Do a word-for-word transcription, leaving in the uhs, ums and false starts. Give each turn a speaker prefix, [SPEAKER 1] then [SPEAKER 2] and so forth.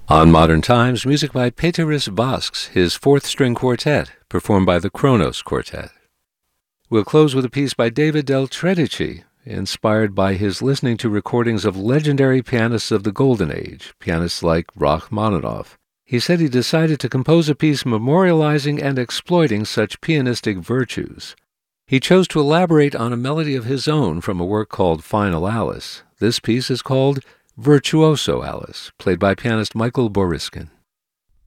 [SPEAKER 1] On Modern Times, music by Péteris Vasks, his fourth string quartet, performed by the Kronos Quartet. We'll close with a piece by David Del Tredici, inspired by his listening to recordings of legendary pianists of the Golden Age, pianists like Rachmaninoff. He said he decided to compose a piece memorializing and exploiting such pianistic virtues. He chose to elaborate on a melody of his own from a work called Final Alice. This piece is called Virtuoso Alice, played by pianist Michael Boriskin.